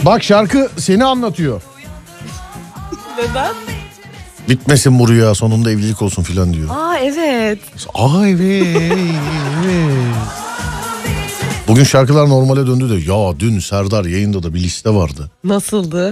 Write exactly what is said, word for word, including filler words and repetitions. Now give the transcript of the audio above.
Bak şarkı seni anlatıyor. Neden? Bitmesin bu rüya, sonunda evlilik olsun filan diyor. Aa evet. Aa evet. Evet. Bugün şarkılar normale döndü de ya dün Serdar yayında da bir liste vardı. Nasıldı?